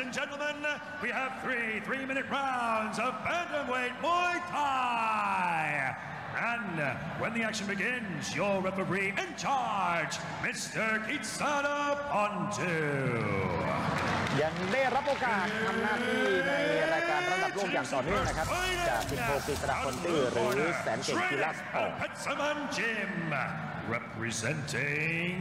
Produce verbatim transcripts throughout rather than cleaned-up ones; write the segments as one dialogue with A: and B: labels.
A: and gentlemen, we have three three-minute rounds of bantamweight Muay Thai. And when the action begins, your referee in charge, Mister Kitsana Pontu.
B: ยังได้รับโอกาสทำหน้าที่ในรายการระดับโลกอย่างต่อเนื่องนะครับจากสิบโกฤษฎาพลตื้อหรือแสนเก่งกีฬาสปอร์ต
A: representing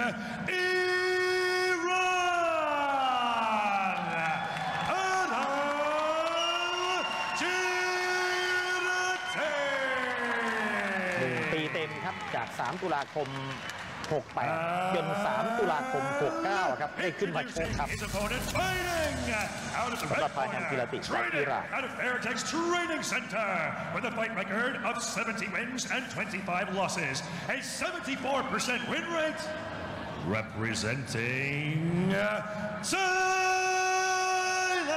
B: ปีเต็มครับจากสามตุลาคมหกแปดจนสามตุลาคมหกเก้าครับได้ขึ้นมาชกครับสำหรับพาแฮมกิรติจากอิหร่าน
A: Out of Airtex Training Center with a fight record of seventy wins and twenty-five losses, a seventy-four percent win rate, representing Thailand.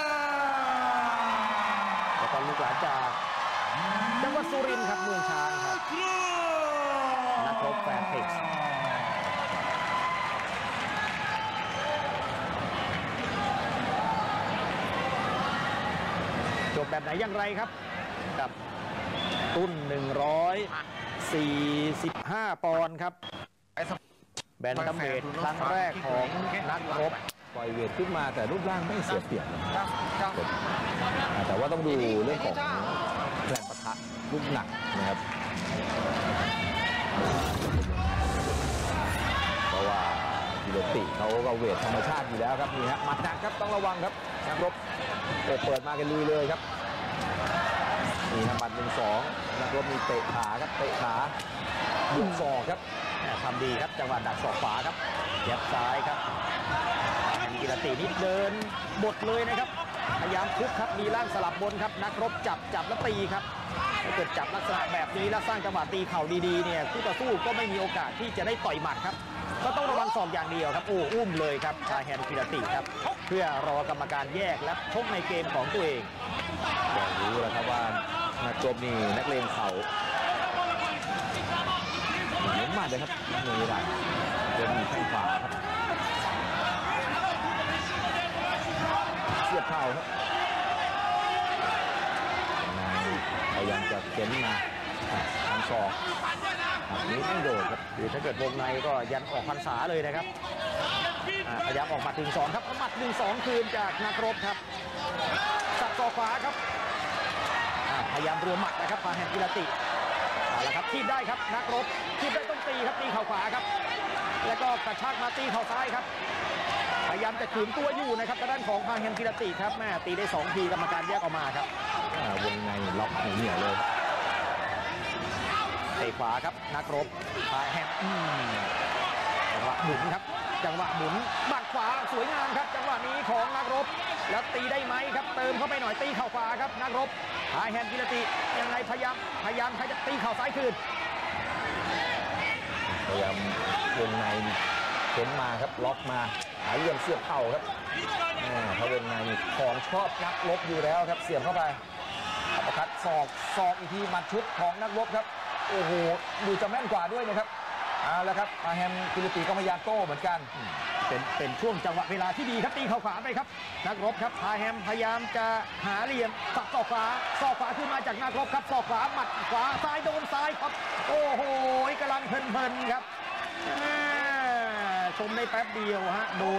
B: แล้วก็ลูกหลานจากจังหวัดสุรินทร์ครับเมืองช้างครับนักรบแฟร์เท็กซ์จบแบบไหนอย่างไรครับกับตุ้นหนึ่งร้อยสี่สิบห้าปอนด์ครับแบนตัมเวทครั้งแรกของนักรบปล่อยเวทขึ้นมาแต่รูปร่างไม่เสียเปรียบแต่ว่าต้องดูเรื่องของแรงปะทะลูกหนักนะครับเพราะว่ากิรติเขาก็เวทธรรมชาติอยู่แล้วครับนี่ฮะหมัดหนักครับต้องระวังครับนักรบเปิดมากันลุยเลยครับนี่ทำหมัดหนึ่งสองนักรบมีเตะขาครับเตะขาบุกศอกครับทำดีครับจังหวะดักศอกขวาครับยับซ้ายครับกิรตินี่เดินบดเลยนะครับพยายามคุกครับมีล่างสลับบนครับนักรบจับจับแล้วตีครับถ้าเกิดจับลักษณะแบบนี้แล้วสร้างจังหวะตีเข่าดีๆเนี่ยคู่ต่อสู้ก็ไม่มีโอกาสที่จะได้ต่อยหมัดครับก็ต้องระวังศอกอย่างเดียวครับโอ้อุ้มเลยครับชาแฮนกิรติครับเพื่อรอกรรมการแยกและชกในเกมของตัวเองอย่างรู้แล้วครับว่านักรบนี่นักเลงเข่าเหมือนมากเลยครับนี่ได้เป็นแข้งขวาครับเสียบเข่าครับพยายามจะเข็นมาทางศอกนี้ไม่โดดครับหรือถ้าเกิดวงในก็ยันออกพรรษาเลยนะครับพยายามออกหมัดหนึ่งสองครับหมัดหนึ่งสองคืนจากนักรบครับสับศอกขวาครับพยายามรวมหมัดนะครับพาแฮมกิรติเอาละครับทีบได้ครับนักรบทีบได้ต้องตีครับตีเข่าขวาครับแล้วก็กระชากมาตีเข่าซ้ายครับพยายามจะขืนตัวอยู่นะครับทางด้านของพาแฮมกิรติครับแม่ตีได้สองทีกรรมการแยกออกมาครับวงในล็อกเหนียวเลยเตะขวาครับนักรบพาแฮมจังหวะหมุนครับจังหวะหมุนบัดขวาสวยงามครับจังหวะนี้ของนักรบแล้วตีได้ไหมครับเติมเข้าไปหน่อยตีเข่าขวาครับนักรบพาแฮมกิรติยังไงพยายามพยายามจะตีเข่าซ้ายคืนพยายามวงในเข็นมาครับล็อกมาหาเหลี่ยมเสียบเข่าครับเพราะวงในของชอบนักรบอยู่แล้วครับเสียบเข้าไปอัปคัดศอกศอกอีกทีมัดชุดของนักรบครับโอ้โหดูจะแม่นกว่าด้วยนะครับเอาละครับพาแฮมกิรติก็พยายามโต้เหมือนกันเป็นเป็นช่วงจังหวะเวลาที่ดีครับตีเข่าขวาไปครับนักรบครับพาแฮมพยายามจะหาเหลี่ยมสับศอกขวาศอกขวาขึ้นมาจากนักรบครับศอกขวาหมัดขวาซ้ายโดนซ้ายครับโอ้โหกำลังเพลินๆครับชมได้แป๊บเดียวฮะโดน